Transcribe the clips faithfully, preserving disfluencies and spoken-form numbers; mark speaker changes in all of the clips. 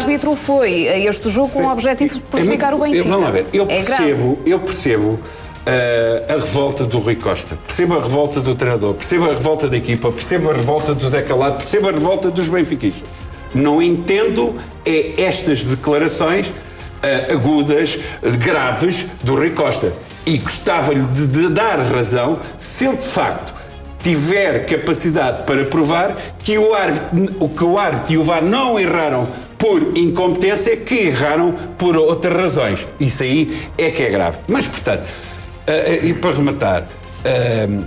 Speaker 1: árbitro foi a este jogo com o objetivo de prejudicar é muito, o Benfica.
Speaker 2: Vamos lá ver, eu
Speaker 1: é
Speaker 2: percebo, eu percebo uh, a revolta do Rui Costa, percebo a revolta do treinador, percebo a revolta da equipa, percebo a revolta do Zé Calado, percebo a revolta dos benfiquistas. Não entendo é estas declarações uh, agudas, graves do Rui Costa. E gostava-lhe de, de dar razão se ele de facto tiver capacidade para provar que o árbitro, que o árbitro e o V A R não erraram por incompetência, que erraram por outras razões. Isso aí é que é grave. Mas, portanto, uh, e para rematar, uh,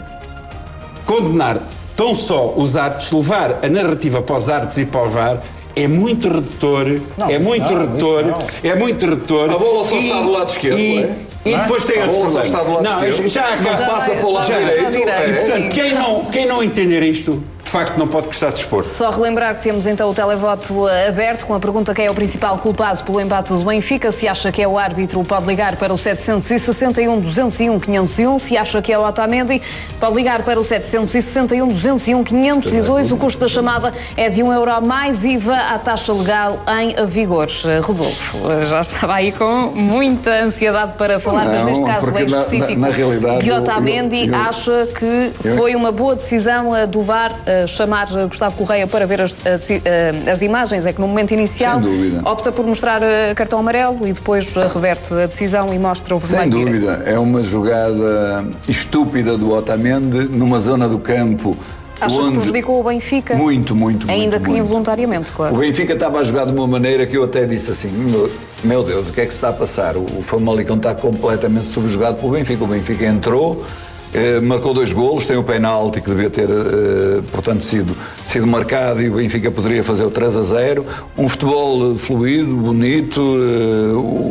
Speaker 2: condenar tão só os árbitros, levar a narrativa para os árbitros e para o V A R, é muito redutor, não, é muito
Speaker 3: não,
Speaker 2: redutor, é muito redutor.
Speaker 4: A bola só
Speaker 2: e,
Speaker 4: está do lado esquerdo,
Speaker 2: e,
Speaker 4: é?
Speaker 2: E
Speaker 4: não
Speaker 2: depois
Speaker 4: é?
Speaker 2: tem outro problema.
Speaker 4: Está do lado
Speaker 2: não,
Speaker 4: esquerdo.
Speaker 2: já acaba,
Speaker 4: já passa para o lado
Speaker 2: já,
Speaker 4: direito.
Speaker 2: direito
Speaker 4: É.
Speaker 2: E, portanto, quem não, quem não entender isto, de facto, não pode gostar de desporto.
Speaker 1: Só relembrar que temos então o televoto aberto com a pergunta: quem é o principal culpado pelo empate do Benfica? Se acha que é o árbitro, pode ligar para o setecentos e sessenta e um, duzentos e um, quinhentos e um. Se acha que é o Otamendi, pode ligar para o setecentos e sessenta e um, duzentos e um, quinhentos e dois. O custo da chamada é de um euro mais I V A à taxa legal em vigor. Rodolfo, já estava aí com muita ansiedade para falar,
Speaker 5: não,
Speaker 1: mas neste caso é específico
Speaker 5: na, na, na realidade,
Speaker 1: de Otamendi. Eu, eu, acha que eu, foi uma boa decisão do V A R chamar Gustavo Correia para ver as, as, as imagens? É que no momento inicial opta por mostrar cartão amarelo e depois reverte a decisão e mostra o vermelho.
Speaker 5: Sem dúvida, é uma jogada estúpida do Otamendi numa zona do campo.
Speaker 1: Acha
Speaker 5: onde...
Speaker 1: que prejudicou o Benfica?
Speaker 5: Muito, muito,
Speaker 1: Ainda
Speaker 5: muito,
Speaker 1: que
Speaker 5: muito.
Speaker 1: involuntariamente, claro.
Speaker 5: O Benfica estava a jogar de uma maneira que eu até disse assim: meu, meu Deus, o que é que se está a passar? O, o Famalicão está completamente subjugado pelo Benfica. O Benfica entrou, eh, marcou dois golos, tem o penalti que devia ter, eh, portanto, sido, sido marcado, e o Benfica poderia fazer o três a zero. Um futebol fluido, bonito. Eh,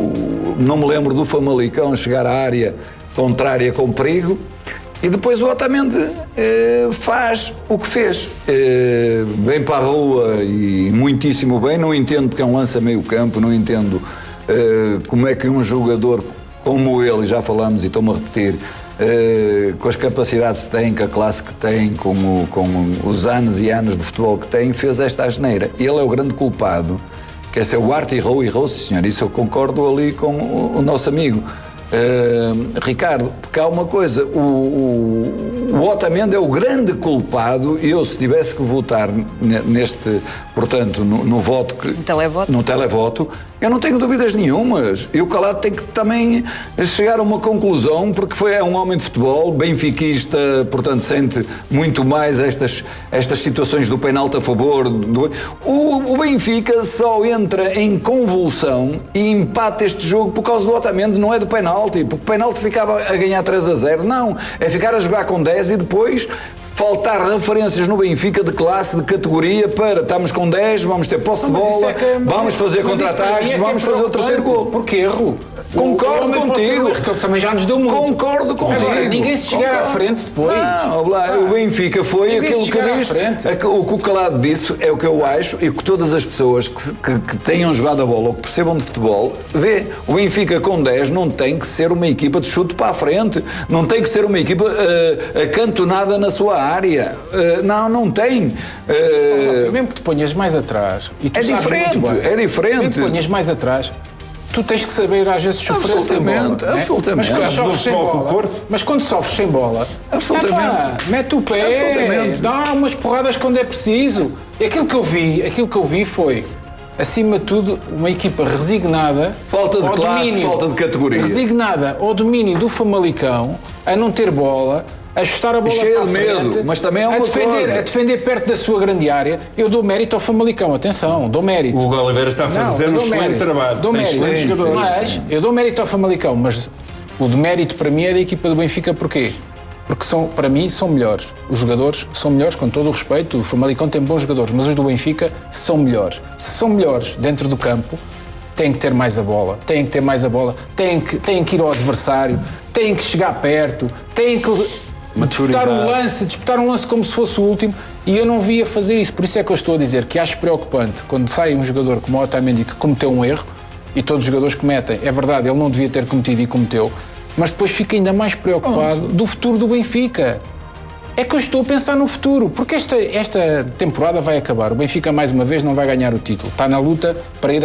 Speaker 5: o, não me lembro do Famalicão chegar à área contrária com perigo. E depois o Otamendi eh, faz o que fez. Eh, vem para a rua e muitíssimo bem. Não entendo porque é um lance a meio campo, não entendo eh, como é que um jogador como ele, e já falamos e estou-me a repetir, eh, com as capacidades que tem, com a classe que tem, com, o, com os anos e anos de futebol que tem, fez esta asneira. Ele é o grande culpado. Quer dizer, o Arte errou, errou, senhor. Isso eu concordo ali com o, o nosso amigo. Uh, Ricardo, porque há uma coisa, o, o, o Otamendi é o grande culpado, e eu, se tivesse que votar neste, portanto, no, no voto que,
Speaker 1: no televoto.
Speaker 5: no televoto, eu não tenho dúvidas nenhumas. E o Calado tem que também chegar a uma conclusão, porque foi é um homem de futebol, benfiquista, portanto sente muito mais estas, estas situações do penalti a favor. Do... O, o Benfica só entra em convulsão e empata este jogo por causa do Otamendi, não é do penalti, porque o penalti ficava a ganhar três a zero, não, é ficar a jogar com dez e depois faltar referências no Benfica de classe, de categoria, para estamos com dez, vamos ter posse de bola, é que, vamos fazer contra-ataques, é vamos é fazer o terceiro gol.
Speaker 3: Porque erro.
Speaker 5: Concordo
Speaker 3: o
Speaker 5: contigo.
Speaker 3: Erro, que ele também já nos deu muito.
Speaker 5: Concordo contigo.
Speaker 3: Agora, ninguém se chegar
Speaker 5: Concordo.
Speaker 3: à frente depois.
Speaker 5: Não, lá, o Benfica foi
Speaker 3: ninguém
Speaker 5: aquilo que diz. O que o Calado disse é o que eu acho, e que todas as pessoas que, que, que tenham jogado a bola ou que percebam de futebol, vê, o Benfica com dez não tem que ser uma equipa de chute para a frente, não tem que ser uma equipa uh, acantonada na sua área. Uh, não, não tem. Uh,
Speaker 3: mesmo que te ponhas mais atrás, e tu
Speaker 5: é
Speaker 3: sabes
Speaker 5: diferente,
Speaker 3: muito bem,
Speaker 5: é diferente.
Speaker 3: mesmo que te ponhas mais atrás, tu tens que saber às vezes sofrer sem bola.
Speaker 5: Absolutamente.
Speaker 3: Mas quando sofres sem bola, mas quando sofres sem bola, epá, mete o pé, dá umas porradas quando é preciso. E aquilo que eu vi, aquilo que eu vi foi, acima de tudo, uma equipa resignada,
Speaker 5: falta de classe,
Speaker 3: domínio,
Speaker 5: falta de categoria,
Speaker 3: resignada ao domínio do Famalicão, a não ter bola, a ajustar a bola
Speaker 5: cheio
Speaker 3: para a
Speaker 5: de
Speaker 3: frente,
Speaker 5: medo, mas também é uma
Speaker 3: a defender,
Speaker 5: coisa.
Speaker 3: a defender perto da sua grande área. Eu dou mérito ao Famalicão, atenção, dou mérito.
Speaker 2: O Hugo Oliveira está a fazer
Speaker 3: não,
Speaker 2: um excelente
Speaker 3: mérito,
Speaker 2: trabalho,
Speaker 3: dou
Speaker 2: tem
Speaker 3: mérito,
Speaker 2: excelentes
Speaker 3: sim,
Speaker 2: jogadores.
Speaker 3: Mas eu dou mérito ao Famalicão, mas o demérito para mim é da equipa do Benfica. Porquê? Porque são, para mim são melhores. Os jogadores são melhores, com todo o respeito. O Famalicão tem bons jogadores, mas os do Benfica são melhores. Se são melhores dentro do campo, têm que ter mais a bola, têm que ter mais a bola, têm que, têm que ir ao adversário, têm que chegar perto, têm que disputar um lance, disputar um lance como se fosse o último, e eu não via fazer isso. Por isso é que eu estou a dizer que acho preocupante quando sai um jogador como o Otamendi que cometeu um erro, e todos os jogadores cometem, é verdade, ele não devia ter cometido e cometeu, mas depois fica ainda mais preocupado do futuro do Benfica. É que eu estou a pensar no futuro, porque esta, esta temporada vai acabar, o Benfica mais uma vez não vai ganhar o título, está na luta para ir